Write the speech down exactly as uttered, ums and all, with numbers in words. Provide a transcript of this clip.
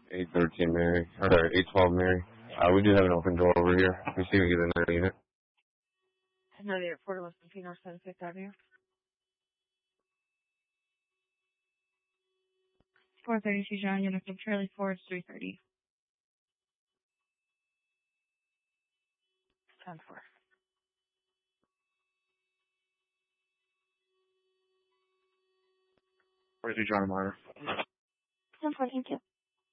eight thirteen Mary, or sorry, eight twelve Mary. Uh, we do have an open door over here. We see we get another unit. Another Port West North Sunset Fifth Avenue. four thirty-two John, unit from Charlie Ford, three thirty. ten four. Where's your John Meyer? ten four, thank you.